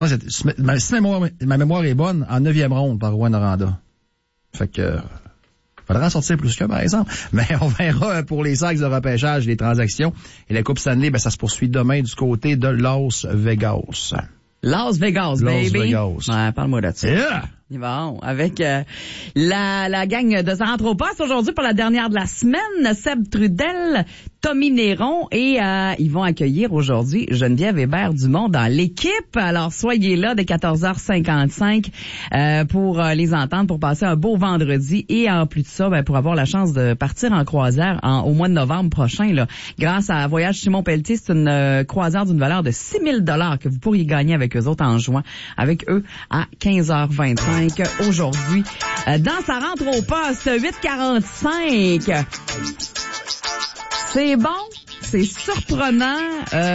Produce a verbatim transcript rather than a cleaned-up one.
Si ma, si ma, mémoire, ma mémoire est bonne, en neuvième ronde par Rouyn-Noranda. Fait que, euh, faudra en sortir plus que, par exemple. Mais on verra pour les sacs de repêchage, les transactions. Et la Coupe Stanley, ben, ça se poursuit demain du côté de Las Vegas. Las Vegas, Las baby. Vegas. Ouais, parle-moi de ça. Yeah! Bon, avec euh, la, la gang de Saranthropos aujourd'hui pour la dernière de la semaine, Seb Trudel, Tommy Néron et euh, ils vont accueillir aujourd'hui Geneviève Hébert-Dumont dans l'équipe. Alors soyez là dès quatorze heures cinquante-cinq euh, pour euh, les entendre, pour passer un beau vendredi et en plus de ça, ben, pour avoir la chance de partir en croisière en, au mois de novembre prochain. Là, grâce à Voyage Simon Pelletier, c'est une euh, croisière d'une valeur de six mille dollars que vous pourriez gagner avec eux autres en juin, avec eux à quinze heures vingt-cinq aujourd'hui. Euh, dans sa rentre au poste, huit quarante-cinq. C'est bon, c'est surprenant. Euh,